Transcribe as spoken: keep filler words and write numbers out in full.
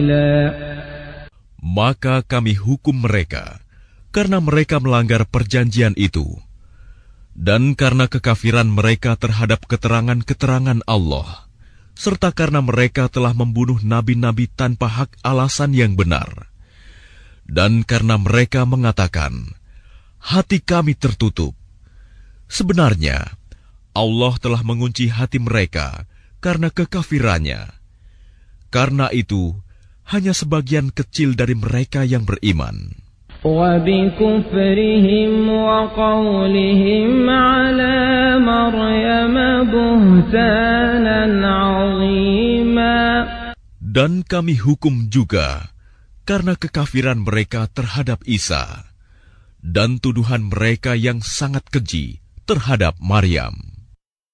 قليلا. Maka kami hukum mereka karena mereka melanggar perjanjian itu, dan karena kekafiran mereka terhadap keterangan-keterangan Allah, serta karena mereka telah membunuh nabi-nabi tanpa hak alasan yang benar, dan karena mereka mengatakan, hati kami tertutup. Sebenarnya, Allah telah mengunci hati mereka karena kekafirannya. Karena itu, hanya sebagian kecil dari mereka yang beriman. وبكفرهم وقولهم على مريم بهتانا عظيما. Dan kami hukum juga karena kekafiran mereka terhadap Isa dan tuduhan mereka yang sangat keji terhadap Maryam.